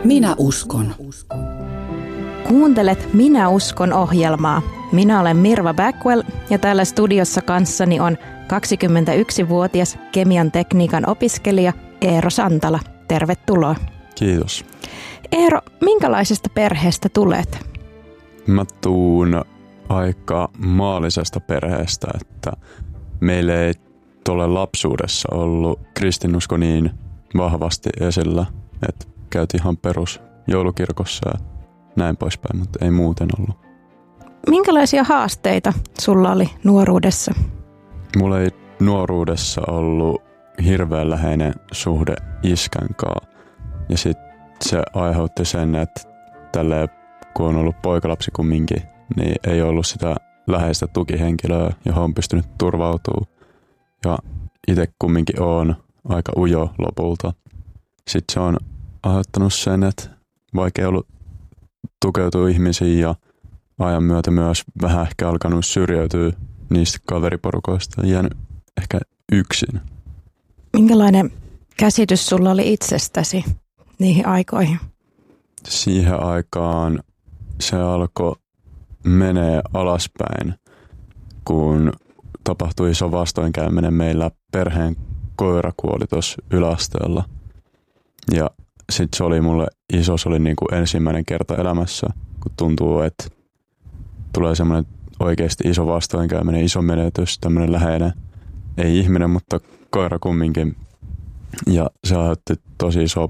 Minä uskon. Kuuntelet Minä uskon -ohjelmaa. Minä olen Mirva Backwell ja täällä studiossa kanssani on 21-vuotias kemian tekniikan opiskelija Eero Santala. Tervetuloa. Kiitos. Eero, minkälaisesta perheestä tulet? Mä tuun aika maallisesta perheestä, että meillä ei tuolla lapsuudessa ollut kristinusko niin vahvasti esillä, että käytiin ihan perus joulukirkossa ja näin poispäin, mutta ei muuten ollut. Minkälaisia haasteita sulla oli nuoruudessa? Mulla ei nuoruudessa ollut hirveän läheinen suhde iskän kanssa. Ja sitten se aiheutti sen, että tälleen, kun on ollut poikalapsi kumminkin, niin ei ollut sitä läheistä tukihenkilöä, johon on pystynyt turvautumaan. Ja itse kumminkin on aika ujo lopulta. Sitten se on aiheuttanut sen, että vaikea ollut tukeutua ihmisiin ja ajan myötä myös vähän ehkä alkanut syrjäytyä niistä kaveriporukoista ja jäänyt ehkä yksin. Minkälainen käsitys sulla oli itsestäsi niihin aikoihin? Siihen aikaan se alkoi menee alaspäin, kun tapahtui iso vastoinkäyminen. Meillä perheen koira kuoli tuossa yläasteella. Ja sitten se oli mulle iso, se oli niin kuin ensimmäinen kerta elämässä, kun tuntuu, että tulee semmoinen oikeasti iso vastoinkäyminen, iso menetys, tämmöinen läheinen, ei ihminen, mutta koira kumminkin. Ja se aiheutti tosi isoa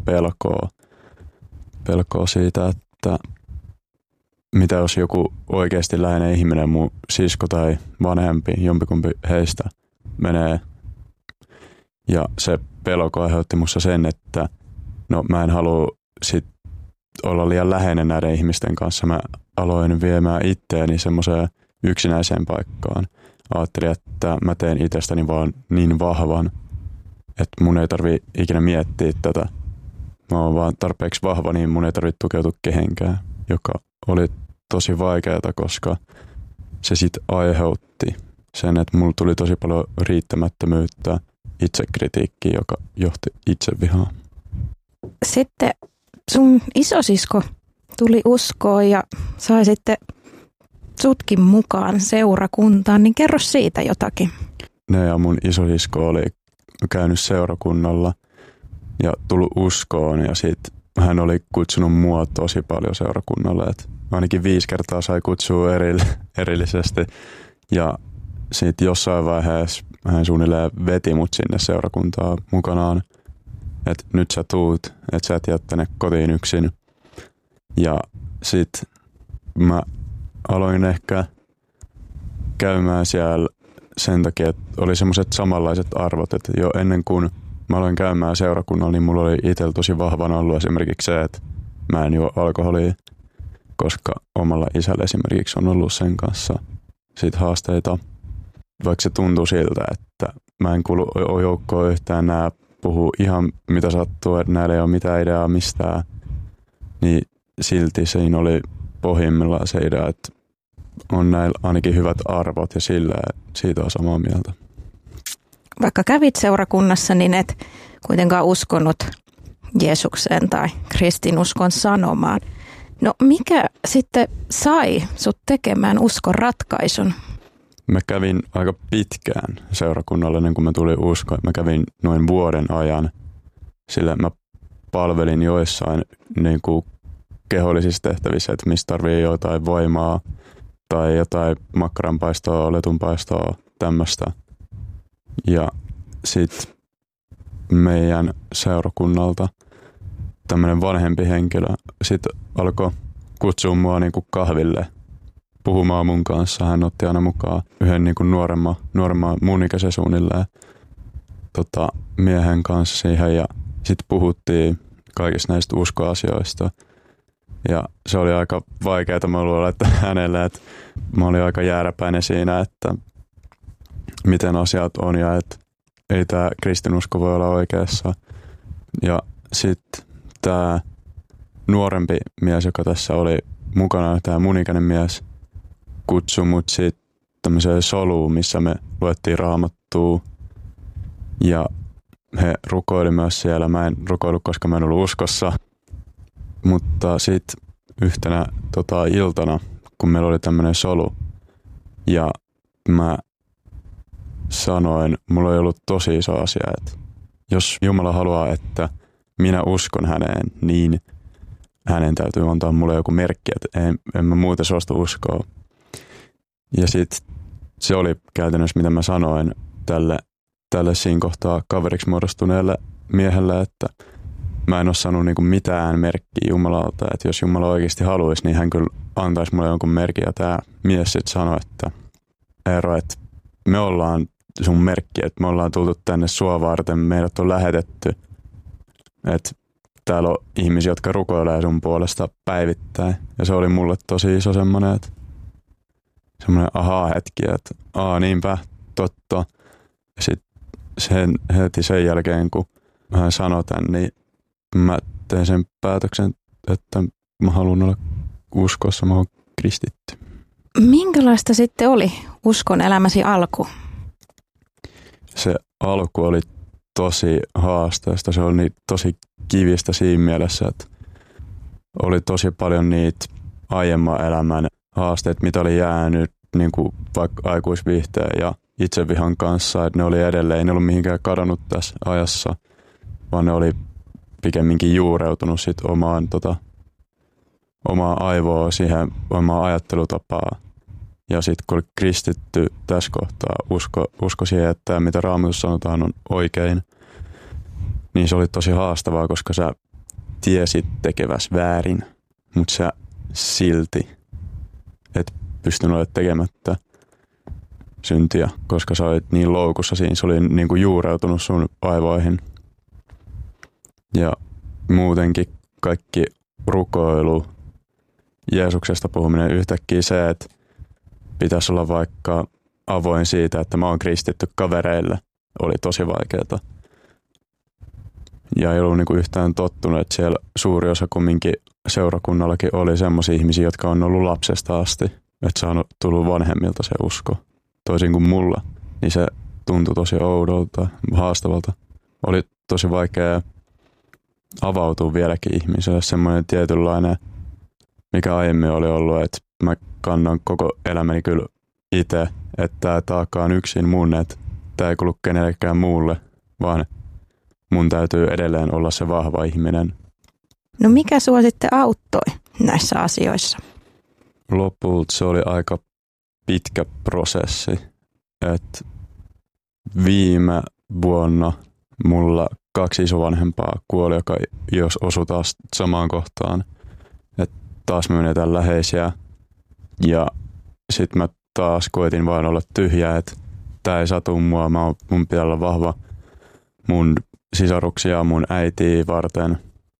pelkoa siitä, että mitä jos joku oikeasti läheinen ihminen, mun sisko tai vanhempi, jompikumpi heistä menee. Ja se pelko aiheutti musta sen, että no mä en halua sit olla liian läheinen näiden ihmisten kanssa. Mä aloin viemään itseäni semmoiseen yksinäiseen paikkaan. Ajattelin, että mä teen itsestäni vaan niin vahvan, että mun ei tarvi ikinä miettiä tätä. Mä oon vaan tarpeeksi vahva, niin mun ei tarvitse tukeutua kehenkään, joka oli tosi vaikeaa, koska se sitten aiheutti sen, että mulla tuli tosi paljon riittämättömyyttä, itsekritiikkiä, joka johti itsevihaan. Sitten sun isosisko tuli uskoon ja sai sitten sutkin mukaan seurakuntaan, niin kerro siitä jotakin. Ne ja mun isosisko oli käynyt seurakunnalla ja tullut uskoon ja sitten hän oli kutsunut mua tosi paljon seurakunnalle. Et ainakin 5 kertaa sai kutsua erillisesti ja sitten jossain vaiheessa hän suunnilleen veti mut sinne seurakuntaan mukanaan. Että nyt sä tuut, että sä et jää tänne kotiin yksin. Ja sit mä aloin ehkä käymään siellä sen takia, että oli semmoiset samanlaiset arvot, että jo ennen kuin mä aloin käymään seurakunnalla, niin mulla oli itsellä tosi vahvana ollut esimerkiksi se, että mä en juo alkoholia, koska omalla isällä esimerkiksi on ollut sen kanssa sit haasteita. Vaikka se tuntuu siltä, että mä en kuulu joukkoon yhtään, nää puhuu ihan mitä sattuu, että näillä ei ole mitään ideaa mistään, niin silti siinä oli pohjimmillaan se idea, että on näillä ainakin hyvät arvot ja siitä on samaa mieltä. Vaikka kävit seurakunnassa, niin et kuitenkaan uskonut Jeesukseen tai kristinuskon sanomaan. No mikä sitten sai sut tekemään uskon ratkaisun? Mä kävin aika pitkään seurakunnalle ennen kuin mä tulin uskoon. Mä kävin noin vuoden ajan, sillä mä palvelin joissain niin kuin kehollisissa tehtävissä, että mistä tarvii jotain voimaa tai jotain makkaranpaistoa, letunpaistoa, tämmöistä. Ja sitten meidän seurakunnalta tämmöinen vanhempi henkilö sitten alkoi kutsua mua niin kuin kahville puhumaan mun kanssa. Hän otti aina mukaan yhden niin kuin nuoremman mun ikäisen suunnilleen miehen kanssa siihen ja sitten puhuttiin kaikista näistä uskoasioista. Ja se oli aika vaikeaa, mä luulen, että hänelle, että mä olin aika jääräpäinen siinä, että miten asiat on ja että ei tämä kristinusko voi olla oikeassa. Ja sitten tämä nuorempi mies, joka tässä oli mukana, tämä mun ikäinen mies, kutsui mut sitten tämmöiseen soluun, missä me luettiin Raamattua. Ja he rukoili myös siellä. Mä en rukoillut, koska mä en ollut uskossa. Mutta sitten yhtenä iltana, kun meillä oli tämmöinen solu, ja mä sanoin, mulla ei ollut tosi iso asia, että jos Jumala haluaa, että minä uskon häneen, niin hänen täytyy antaa mulle joku merkki, että en mä muuten suostu uskoa. Ja sitten se oli käytännössä, mitä mä sanoin tälle siinä kohtaa kaveriksi muodostuneelle miehelle, että mä en ole saanut niinku mitään merkkiä Jumalalta, että jos Jumala oikeasti haluaisi, niin hän kyllä antaisi mulle jonkun merkin. Ja tämä mies sitten sanoi, että Eero, että me ollaan sun merkki, että me ollaan tultu tänne sua varten, meidät on lähetetty, että täällä on ihmisiä, jotka rukoilee sun puolesta päivittäin. Ja se oli mulle tosi iso semmoinen ahaa-hetki, että niinpä, totta. Ja sitten heti sen jälkeen, kun hän sanoi tämän, niin mä tein sen päätöksen, että mä haluan olla uskossa, mä oon kristitty. Minkälaista sitten oli uskon elämäsi alku? Se alku oli tosi haasteesta, se oli tosi kivistä siinä mielessä, että oli tosi paljon niitä aiemman elämän haasteita, mitä oli jäänyt niin kuin vaikka aikuisviihteen ja itsevihan kanssa, että ne oli edelleen, ei ne ollut mihinkään kadonnut tässä ajassa, vaan ne oli pikemminkin juureutunut sit omaa aivoa siihen, omaa ajattelutapaa. Ja sitten kun oli kristitty tässä kohtaa, usko siihen, että mitä Raamatussa sanotaan on oikein, niin se oli tosi haastavaa, koska sä tiesit tekeväs väärin, mutta sä silti et pystynyt olemaan tekemättä syntiä, koska sä olit niin loukussa siinä, se oli niin kuin juureutunut sun aivoihin. Ja muutenkin kaikki rukoilu, Jeesuksesta puhuminen, yhtäkkiä se, että pitäisi olla vaikka avoin siitä, että mä oon kristitty kavereille, oli tosi vaikeaa. Ja ei ollut niinku yhtään tottunut, että siellä suuri osa kumminkin seurakunnallakin oli semmoisia ihmisiä, jotka on ollut lapsesta asti, että saanut tullut vanhemmilta se usko. Toisin kuin mulla, niin se tuntui tosi oudolta, haastavalta. Oli tosi vaikea avautua vieläkin ihmiselle, semmoinen tietynlainen, mikä aiemmin oli ollut, että mä kannan koko elämäni kyllä itse, että tämä taakka on yksin mun, että tämä ei kuulu kenellekään muulle, vaan mun täytyy edelleen olla se vahva ihminen. No mikä sua sitten auttoi näissä asioissa? Lopulta se oli aika pitkä prosessi, että viime vuonna mulla 2 isovanhempaa kuoli, joka jos osui taas samaan kohtaan, että taas me menetään läheisiä ja sit mä taas koitin vain olla tyhjä, että tää ei satu mua, mun pitää olla vahva mun sisaruksia, mun äitiä varten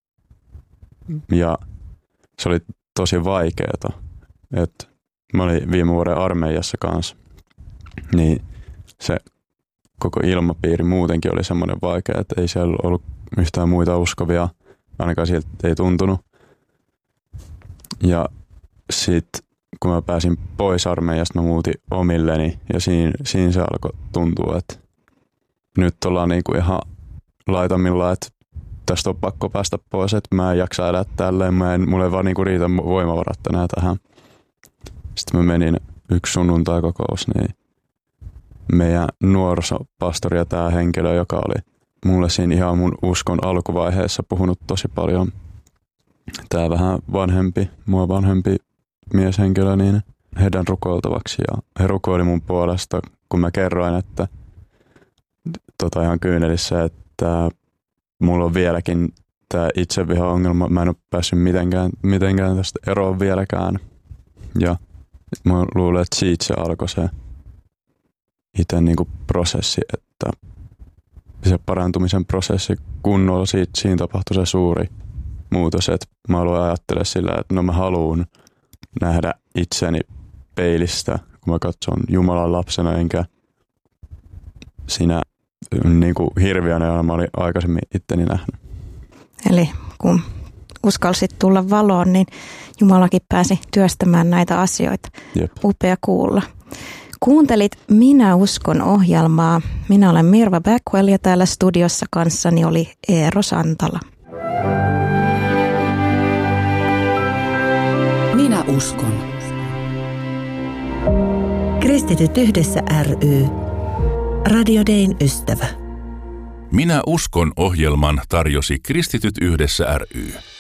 ja se oli tosi vaikeeta, että mä olin viime vuoden armeijassa kanssa, niin se koko ilmapiiri muutenkin oli semmoinen vaikea, että ei siellä ollut yhtään muita uskovia, ainakaan siltä ei tuntunut. Ja sitten kun mä pääsin pois armeijasta, mä muutin omilleni ja siinä se alkoi tuntua, että nyt ollaan niinku ihan laitamilla, että tästä on pakko päästä pois, että mä en jaksa elää tälleen, mulla ei vaan niinku riitä voimavarat enää tähän. Sitten mä menin yksi sunnuntai-kokous, niin meidän nuorisopastori ja tämä henkilö, joka oli mulle siinä ihan mun uskon alkuvaiheessa puhunut tosi paljon. Tämä vähän mua vanhempi mieshenkilö, niin heidän rukoiltavaksi. Ja he rukoili mun puolesta, kun mä kerroin, että ihan kyynelissä, että mulla on vieläkin tämä itseviha-ongelma. Mä en ole päässyt mitenkään tästä eroon vieläkään. Ja mä luulen, että siitä se alkoi se itse niinku prosessi, että se parantumisen prosessi kunnolla siinä tapahtui se suuri muutos, että mä aloin ajattelemaan sillä, että no mä haluan nähdä itseni peilistä, kun mä katson Jumalan lapsena, enkä siinä niinku hirviönä, jona mä olin aikaisemmin itteni nähnyt. Eli kun uskalsit tulla valoon, niin Jumalakin pääsi työstämään näitä asioita. Jep. Upea kuulla. Kuuntelit Minä uskon -ohjelmaa. Minä olen Mirva Backwell ja täällä studiossa kanssani oli Eero Santala. uskon. Kristityt yhdessä ry. Radio Dayn ystävä. Minä uskon -ohjelman tarjosi Kristityt yhdessä ry.